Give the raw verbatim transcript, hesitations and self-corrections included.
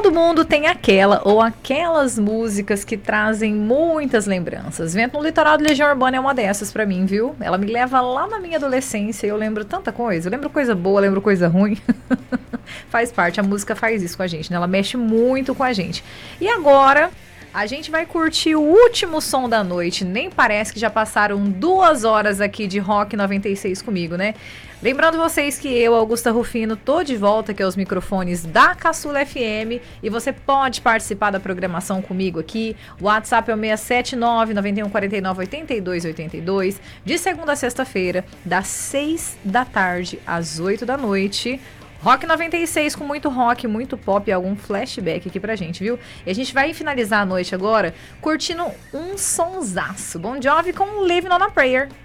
Todo mundo tem aquela ou aquelas músicas que trazem muitas lembranças. Vento no Litoral do Legião Urbana é uma dessas pra mim, viu? Ela me leva lá na minha adolescência e eu lembro tanta coisa. Eu lembro coisa boa, lembro coisa ruim. Faz parte, a música faz isso com a gente, né? Ela mexe muito com a gente. E agora, a gente vai curtir o último som da noite. Nem parece que já passaram duas horas aqui de Rock noventa e seis comigo, né? Lembrando vocês que eu, Augusta Rufino, tô de volta aqui aos microfones da Caçula F M e você pode participar da programação comigo aqui. O WhatsApp é o seis sete nove, nove um quatro nove, oito dois oito dois, de segunda a sexta-feira, das seis da tarde às oito da noite. Rock noventa e seis com muito rock, muito pop e algum flashback aqui pra gente, viu? E a gente vai finalizar a noite agora curtindo um sonsaço. Bon Jovi com Living on a Prayer.